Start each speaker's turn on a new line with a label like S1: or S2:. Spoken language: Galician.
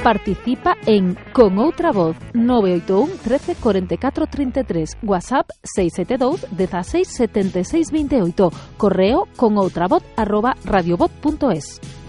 S1: Participa en Con Outra Voz 981 13 44 33, WhatsApp 672 16 76 28, correo conoutravoz@radiovoz.es.